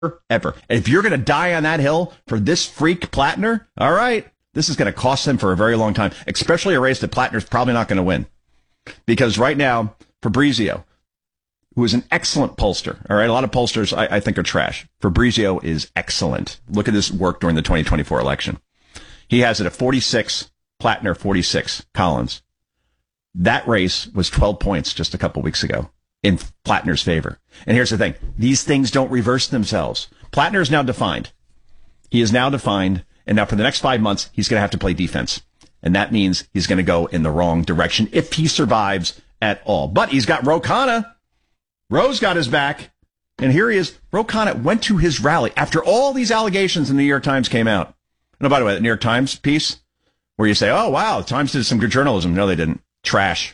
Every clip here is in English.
ever. And if you're going to die on that hill for this freak Plattner, all right, this is going to cost them for a very long time, especially a race that Plattner's probably not going to win. Because right now, Fabrizio, who is an excellent pollster, all right, a lot of pollsters I think are trash. Fabrizio is excellent. Look at his work during the 2024 election. He has it at 46, Plattner 46, Collins. That race was 12 points just a couple weeks ago in Plattner's favor. And here's the thing. These things don't reverse themselves. Plattner is now defined. He is now defined. And now for the next 5 months, he's going to have to play defense. And that means he's going to go in the wrong direction if he survives at all. But he's got Ro Khanna. Ro's got his back. And here he is. Ro Khanna went to his rally after all these allegations in the New York Times came out. And by the way, the New York Times piece where you say, oh, wow, the Times did some good journalism. No, they didn't. Trash.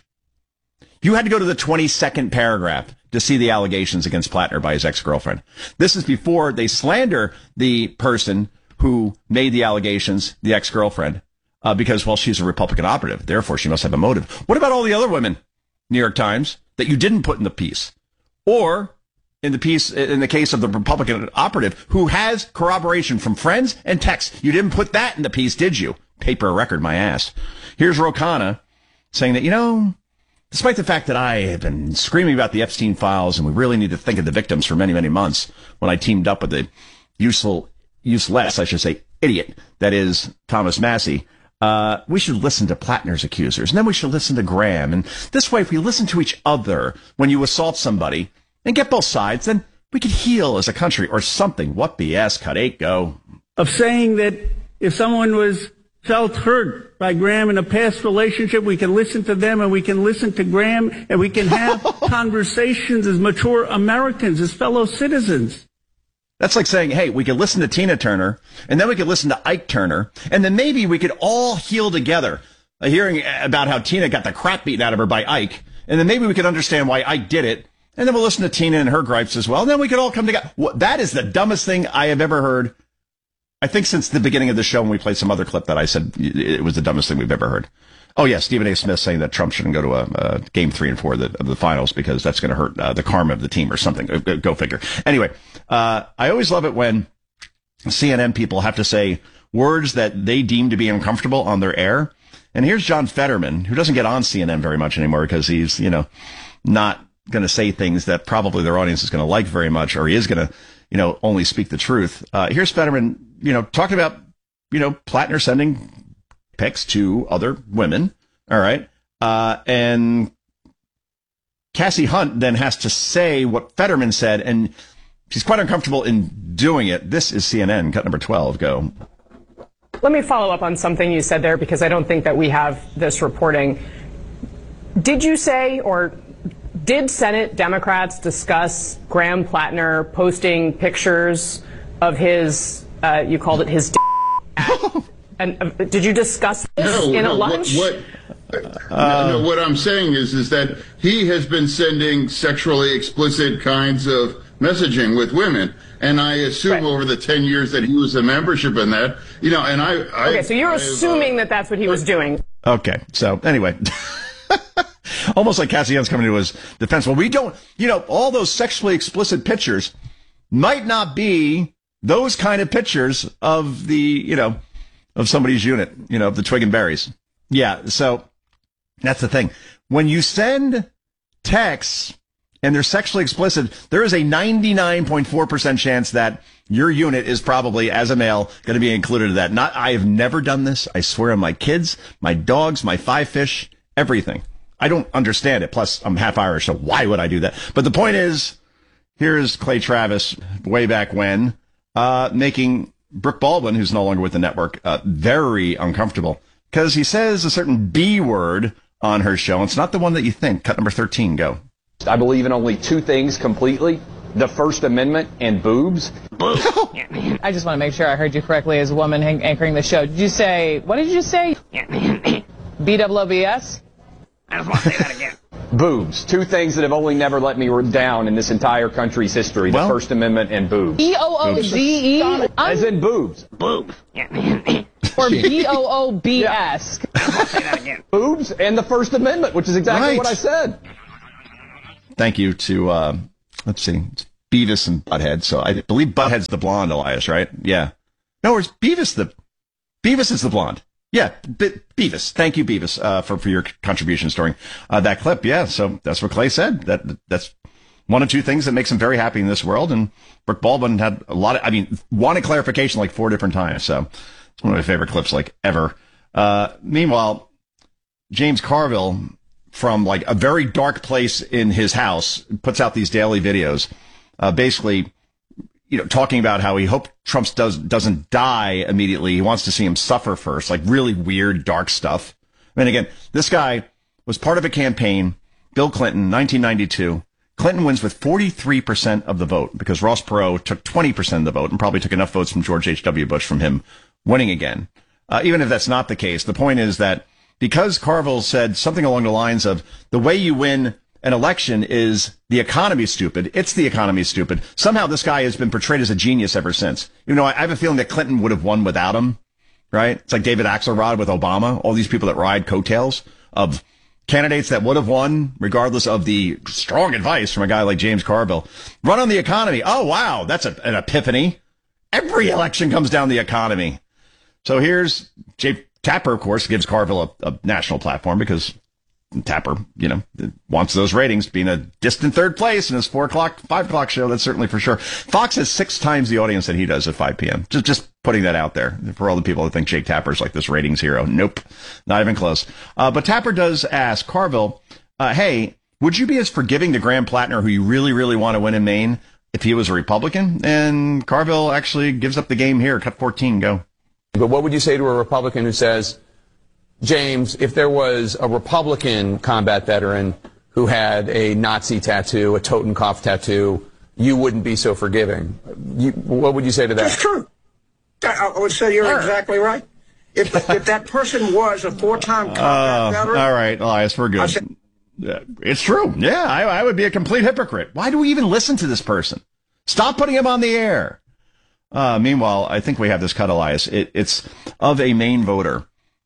You had to go to the 22nd paragraph to see the allegations against Plattner by his ex-girlfriend. This is before they slander the person who made the allegations, the ex-girlfriend, because, well, she's a Republican operative. Therefore, she must have a motive. What about all the other women, New York Times, that you didn't put in the piece? Or in the piece, in the case of the Republican operative, who has corroboration from friends and texts. You didn't put that in the piece, did you? Paper record, my ass. Here's Ro Khanna saying that, despite the fact that I have been screaming about the Epstein files and we really need to think of the victims for many, many months when I teamed up with the useless, I should say, idiot that is Thomas Massie, we should listen to Plattner's accusers, and then we should listen to Graham. And this way, if we listen to each other when you assault somebody and get both sides, then we could heal as a country or something. What BS? Cut 8, go. Of saying that if someone felt hurt by Graham in a past relationship, we can listen to them and we can listen to Graham and we can have conversations as mature Americans, as fellow citizens. That's like saying, hey, we could listen to Tina Turner and then we could listen to Ike Turner and then maybe we could all heal together, hearing about how Tina got the crap beaten out of her by Ike. And then maybe we could understand why Ike did it. And then we'll listen to Tina and her gripes as well. And then we could all come together. That is the dumbest thing I have ever heard. I think since the beginning of the show when we played some other clip that I said it was the dumbest thing we've ever heard. Oh, yeah, Stephen A. Smith saying that Trump shouldn't go to a game 3 and 4 of the finals because that's going to hurt the karma of the team or something. Go figure. Anyway, I always love it when CNN people have to say words that they deem to be uncomfortable on their air. And here's John Fetterman, who doesn't get on CNN very much anymore because he's, not going to say things that probably their audience is going to like very much, or he is going to, only speak the truth. Here's Fetterman, talking about, Plattner sending pics to other women. All right. And Cassie Hunt then has to say what Fetterman said, and she's quite uncomfortable in doing it. This is CNN, cut number 12. Go. Let me follow up on something you said there, because I don't think that we have this reporting. Did you say, or did Senate Democrats discuss Graham Plattner posting pictures of his, you called it his and did you discuss this in a lunch? No, what I'm saying is that he has been sending sexually explicit kinds of messaging with women. And I assume over the 10 years that he was a membership in that, and I okay, so you're assuming that that's what he was doing. Okay, so anyway. Almost like Cassie Hunt's coming to his defense. Well, we don't, all those sexually explicit pictures might not be those kind of pictures of the, of somebody's unit, of the twig and berries. Yeah, so that's the thing. When you send texts and they're sexually explicit, there is a 99.4% chance that your unit is probably, as a male, going to be included in that. I have never done this. I swear on my kids, my dogs, my 5 fish, everything. I don't understand it. Plus, I'm half Irish, so why would I do that? But the point is, here's Clay Travis way back when, making Brooke Baldwin, who's no longer with the network, very uncomfortable because he says a certain B word on her show. It's not the one that you think. Cut number 13, go. I believe in only 2 things completely: the First Amendment and boobs. I just want to make sure I heard you correctly as a woman anchoring the show. Did you say, what did you say? BWBS? I just want to say that again. Boobs. 2 things that have only never let me down in this entire country's history: the First Amendment and boobs. B-O-O-G-E? As in boobs. Boobs. Or B-O-O-B-S. I want to say that again. Boobs and the First Amendment, which is exactly what I said. Thank you to, let's see, Beavis and Butthead. So I believe Butthead's the blonde, Elias, right? Yeah. No, it's Beavis is the blonde. Yeah, Beavis. Thank you, Beavis, for your contributions during that clip. Yeah, so that's what Clay said. That's one of two things that makes him very happy in this world. And Brooke Baldwin had wanted clarification like 4 different times. So it's one of my favorite clips like ever. Meanwhile, James Carville, from like a very dark place in his house, puts out these daily videos, basically, talking about how he hoped Trump doesn't die immediately. He wants to see him suffer first, like really weird, dark stuff. I mean, again, this guy was part of a campaign, Bill Clinton, 1992. Clinton wins with 43% of the vote because Ross Perot took 20% of the vote and probably took enough votes from George H.W. Bush from him winning again. Even if that's not the case, the point is that because Carville said something along the lines of the way you win an election is the economy's stupid. It's the economy's stupid. Somehow this guy has been portrayed as a genius ever since. I have a feeling that Clinton would have won without him, right? It's like David Axelrod with Obama, all these people that ride coattails of candidates that would have won regardless of the strong advice from a guy like James Carville. Run on the economy. Oh, wow. That's an epiphany. Every election comes down the economy. So here's Jay Tapper, of course, gives Carville a national platform because Tapper, wants those ratings, being a distant third place in his 5 o'clock show. That's certainly for sure. Fox has 6 times the audience that he does at 5 p.m. Just putting that out there for all the people that think Jake Tapper's like this ratings hero. Nope, not even close. But Tapper does ask Carville, hey, would you be as forgiving to Graham Plattner, who you really, really want to win in Maine, if he was a Republican? And Carville actually gives up the game here. Cut 14, go. But what would you say to a Republican who says, James, if there was a Republican combat veteran who had a Nazi tattoo, a Totenkopf tattoo, you wouldn't be so forgiving? What would you say to that? It's true. I would say you're exactly right. If that person was a 4-time combat veteran... All right, Elias, we're good. It's true. Yeah, I would be a complete hypocrite. Why do we even listen to this person? Stop putting him on the air. Meanwhile, I think we have this cut, Elias. It's of a Maine voter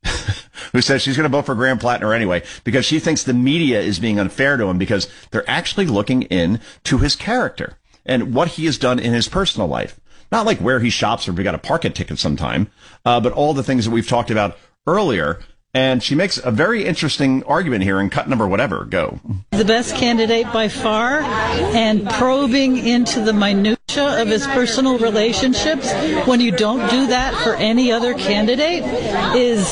who says she's going to vote for Graham Plattner anyway because she thinks the media is being unfair to him because they're actually looking into his character and what he has done in his personal life. Not like where he shops or if he got a parking ticket sometime, but all the things that we've talked about earlier. And she makes a very interesting argument here in cut number whatever. Go. The best candidate by far, and probing into the minutia of his personal relationships when you don't do that for any other candidate is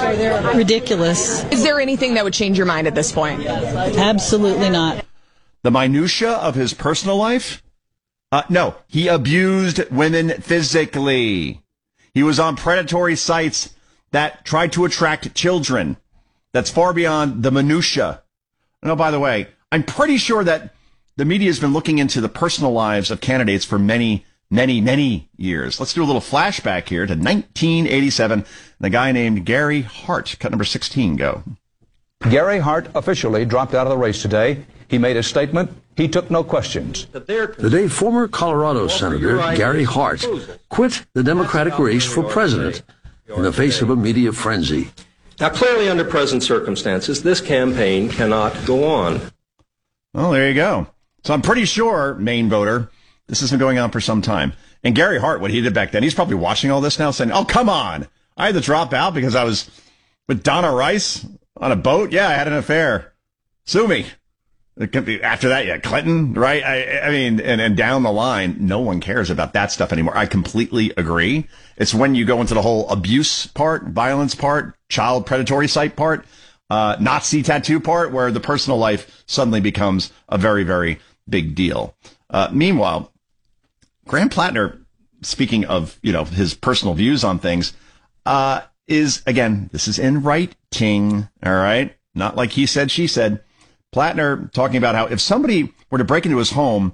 ridiculous. Is there anything that would change your mind at this point? Absolutely not. The minutia of his personal life? No, he abused women physically. He was on predatory sites that tried to attract children. That's far beyond the minutia. And oh, by the way, I'm pretty sure that the media has been looking into the personal lives of candidates for many, many, many years. Let's do a little flashback here to 1987. And a guy named Gary Hart, cut number 16, go. Gary Hart officially dropped out of the race today. He made a statement. He took no questions. The day former Colorado Senator Gary Hart quit the Democratic race for president in the face of a media frenzy. Now, clearly, under present circumstances, this campaign cannot go on. Well, there you go. So I'm pretty sure, Maine voter, this has been going on for some time. And Gary Hart, what he did back then, he's probably watching all this now saying, oh, come on. I had to drop out because I was with Donna Rice on a boat. Yeah, I had an affair. Sue me. After that, yeah, Clinton, right? I mean, and down the line, no one cares about that stuff anymore. I completely agree. It's when you go into the whole abuse part, violence part, child predatory site part, Nazi tattoo part, where the personal life suddenly becomes a very, very big deal. Meanwhile, Graham Plattner, speaking of, his personal views on things, is, again, this is in writing, all right? Not like he said, she said. Plattner talking about how if somebody were to break into his home,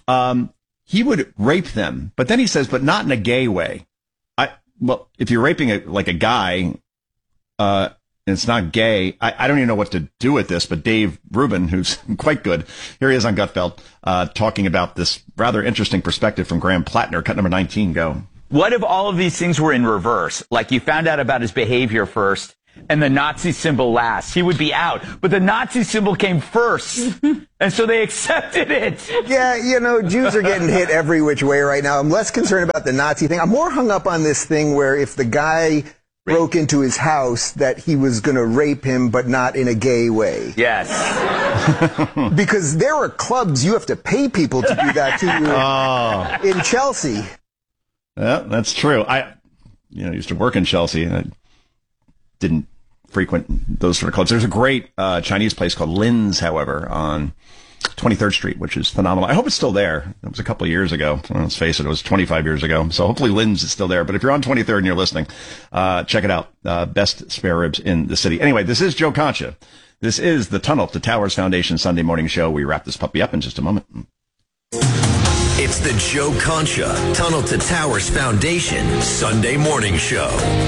he would rape them. But then he says, but not in a gay way. Well, if you're raping a guy, and it's not gay, I don't even know what to do with this, but Dave Rubin, who's quite good, here he is on Gutfeld, talking about this rather interesting perspective from Graham Plattner. Cut number 19, go. What if all of these things were in reverse? Like you found out about his behavior first, and the Nazi symbol last. He would be out. But the Nazi symbol came first, and so they accepted it. Yeah, you know, Jews are getting hit every which way right now. I'm less concerned about the Nazi thing. I'm more hung up on this thing where if the guy broke into his house, that he was going to rape him, but not in a gay way. Yes. Because there are clubs you have to pay people to do that to in Chelsea. Yeah, that's true. I used to work in Chelsea, and I didn't frequent those sort of clubs. There's a great Chinese place called Lin's, however, on 23rd Street, which is phenomenal. I hope it's still there. It was a couple of years ago. Let's face it, it was 25 years ago. So hopefully Lin's is still there. But if you're on 23rd and you're listening, check it out. Best spare ribs in the city. Anyway, this is Joe Concha. This is the Tunnel to Towers Foundation Sunday morning show. We wrap this puppy up in just a moment. It's the Joe Concha Tunnel to Towers Foundation Sunday morning show.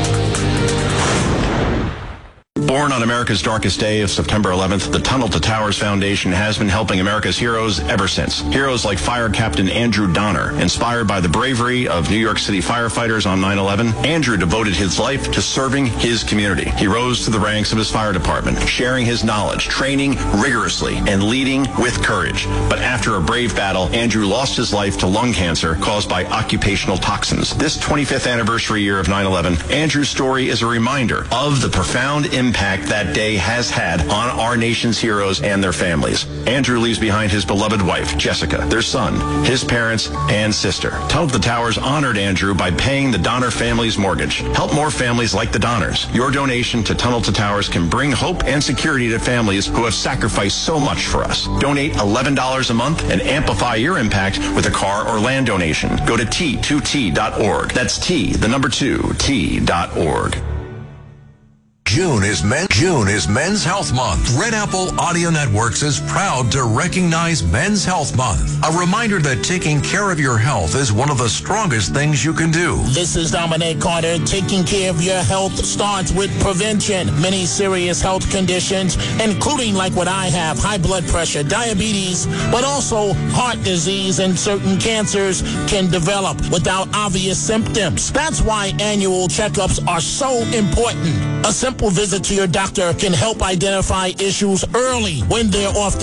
Born on America's darkest day of September 11th, the Tunnel to Towers Foundation has been helping America's heroes ever since. Heroes like Fire Captain Andrew Donner. Inspired by the bravery of New York City firefighters on 9/11, Andrew devoted his life to serving his community. He rose to the ranks of his fire department, sharing his knowledge, training rigorously, and leading with courage. But after a brave battle, Andrew lost his life to lung cancer caused by occupational toxins. This 25th anniversary year of 9/11, Andrew's story is a reminder of the profound impact that day has had on our nation's heroes and their families. Andrew leaves behind his beloved wife, Jessica, their son, his parents, and sister. Tunnel to the Towers honored Andrew by paying the Donner family's mortgage. Help more families like the Donners. Your donation to Tunnel to Towers can bring hope and security to families who have sacrificed so much for us. Donate $11 a month and amplify your impact with a car or land donation. Go to T2T.org. That's T2T.org. June is Men's Health Month. Red Apple Audio Networks is proud to recognize Men's Health Month. A reminder that taking care of your health is one of the strongest things you can do. This is Dominic Carter. Taking care of your health starts with prevention. Many serious health conditions, including like what I have, high blood pressure, diabetes, but also heart disease and certain cancers can develop without obvious symptoms. That's why annual checkups are so important. A simple visit to your doctor can help identify issues early when they're often